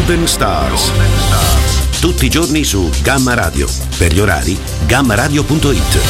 Golden Stars. Tutti i giorni su Gamma Radio. Per gli orari, gammaradio.it.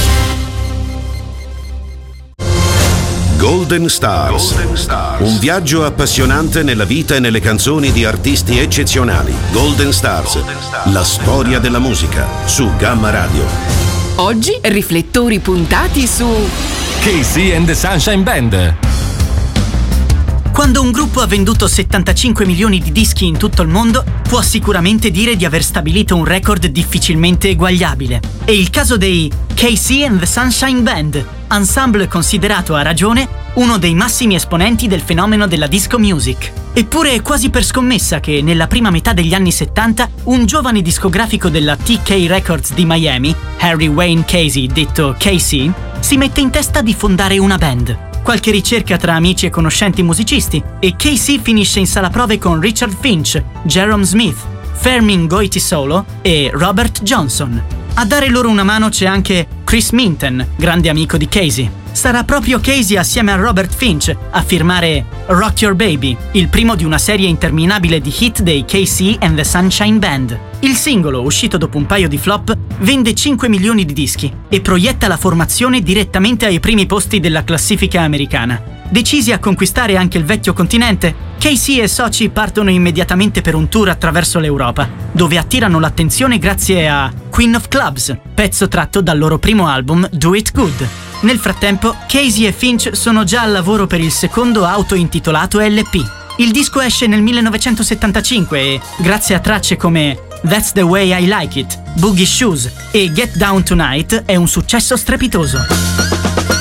Golden Stars. Un viaggio appassionante nella vita e nelle canzoni di artisti eccezionali. Golden Stars. La storia della musica su Gamma Radio. Oggi riflettori puntati su KC and the Sunshine Band. Quando un gruppo ha venduto 75 milioni di dischi in tutto il mondo, può sicuramente dire di aver stabilito un record difficilmente eguagliabile. È il caso dei KC and the Sunshine Band, ensemble considerato a ragione uno dei massimi esponenti del fenomeno della disco music. Eppure è quasi per scommessa che nella prima metà degli anni 70 un giovane discografico della TK Records di Miami, Harry Wayne Casey, detto KC, si mette in testa di fondare una band. Qualche ricerca tra amici e conoscenti musicisti e KC finisce in sala prove con Richard Finch, Jerome Smith, Fermin Goytisolo e Robert Johnson. A dare loro una mano c'è anche Chris Minton, grande amico di Casey. Sarà proprio Casey assieme a Robert Finch a firmare Rock Your Baby, il primo di una serie interminabile di hit dei KC and the Sunshine Band. Il singolo, uscito dopo un paio di flop, vende 5 milioni di dischi e proietta la formazione direttamente ai primi posti della classifica americana. Decisi a conquistare anche il vecchio continente, KC e soci partono immediatamente per un tour attraverso l'Europa, dove attirano l'attenzione grazie a Queen of Clubs, pezzo tratto dal loro primo album Do It Good. Nel frattempo, Casey e Finch sono già al lavoro per il secondo auto-intitolato LP. Il disco esce nel 1975 e, grazie a tracce come That's the Way I Like It, Boogie Shoes e Get Down Tonight, è un successo strepitoso.